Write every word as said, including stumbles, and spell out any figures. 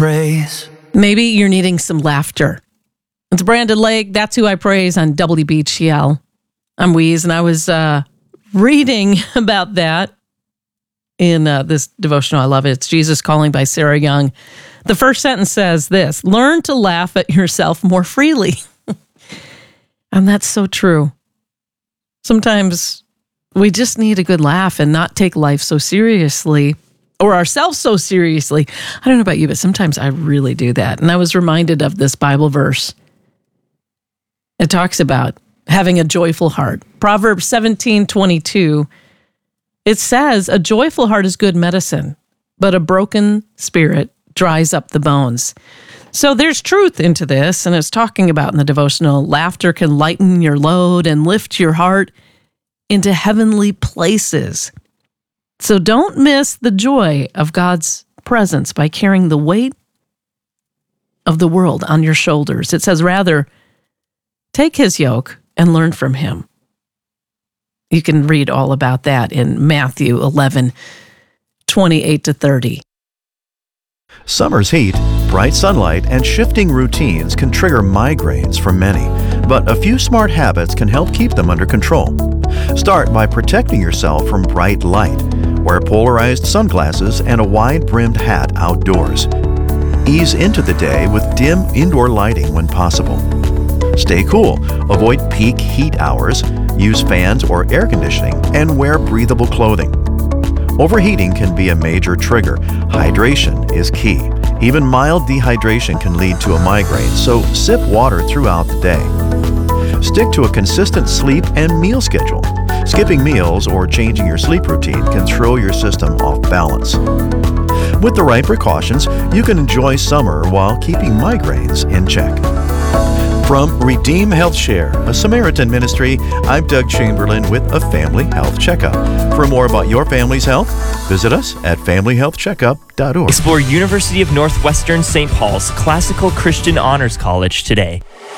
praise. Maybe you're needing some laughter. It's Brandon Lake. That's who I praise on W B H L. I'm Weeze, and I was uh, reading about that in uh, this devotional. I love it. It's Jesus Calling by Sarah Young. The first sentence says this: learn to laugh at yourself more freely. And that's so true. Sometimes we just need a good laugh and not take life so seriously, or ourselves so seriously. I don't know about you, but sometimes I really do that. And I was reminded of this Bible verse. It talks about having a joyful heart. Proverbs seventeen twenty-two. It says, a joyful heart is good medicine, but a broken spirit dries up the bones. So there's truth into this, and it's talking about in the devotional, laughter can lighten your load and lift your heart into heavenly places. So don't miss the joy of God's presence by carrying the weight of the world on your shoulders. It says, rather, take his yoke and learn from him. You can read all about that in Matthew eleven, twenty-eight to thirty. Summer's heat, bright sunlight, and shifting routines can trigger migraines for many, but a few smart habits can help keep them under control. Start by protecting yourself from bright light. Wear polarized sunglasses and a wide-brimmed hat outdoors. Ease into the day with dim indoor lighting when possible. Stay cool. Avoid peak heat hours, use fans or air conditioning, and wear breathable clothing. Overheating can be a major trigger. Hydration is key. Even mild dehydration can lead to a migraine, so sip water throughout the day. Stick to a consistent sleep and meal schedule. Skipping meals or changing your sleep routine can throw your system off balance. With the right precautions, you can enjoy summer while keeping migraines in check. From Redeem Health Share, a Samaritan ministry, I'm Doug Chamberlain with a Family Health Checkup. For more about your family's health, visit us at family health checkup dot org. Explore University of Northwestern Saint Paul's Classical Christian Honors College today.